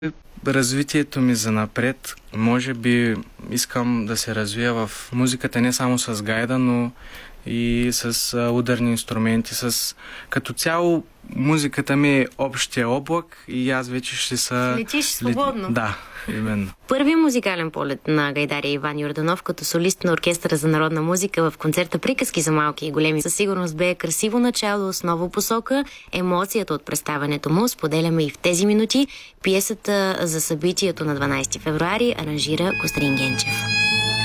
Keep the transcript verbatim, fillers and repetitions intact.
Развитието ми за напред, може би искам да се развия в музиката не само с гайда, но и с а, ударни инструменти. С... Като цяло музиката ми е общия облак и аз вече ще са... Летиш свободно. Лет... Да, именно. Първи музикален полет на гайдаря Иван Йорданов като солист на Оркестъра за народна музика в концерта "Приказки за малки и големи" със сигурност бе красиво начало с нова посока. Емоцията от представянето му споделяме и в тези минути. Пиесата за събитието на дванайсети февруари аранжира Кострин Генчев.